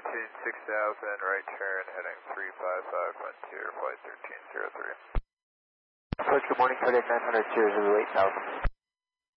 maintain 6,000, right turn, heading 355, Frontier, flight 1303. Approach, good morning, credit 900, 008,000.